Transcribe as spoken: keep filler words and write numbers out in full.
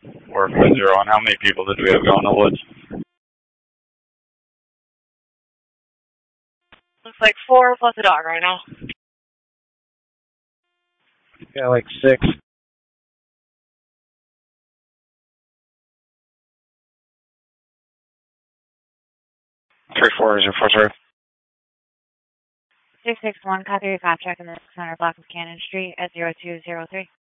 Four five zero. And how many people did we have going in the woods? Looks like four plus a dog right now. Yeah, like six. Three four is your four zero. six six one, copy your cop check in the center block of Cannon Street at zero two zero three.